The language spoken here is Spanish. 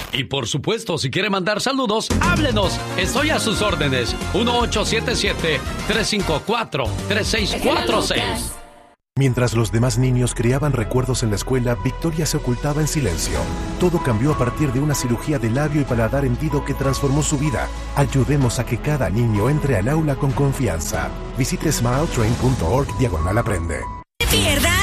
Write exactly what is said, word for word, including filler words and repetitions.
Y por supuesto, si quiere mandar saludos, háblenos. Estoy a sus órdenes. uno ocho siete siete, tres cinco cuatro, tres seis cuatro seis. Mientras los demás niños creaban recuerdos en la escuela, Victoria se ocultaba en silencio. Todo cambió a partir de una cirugía de labio y paladar hendido que transformó su vida. Ayudemos a que cada niño entre al aula con confianza. Visite smiletrain punto org diagonal aprende. Pierda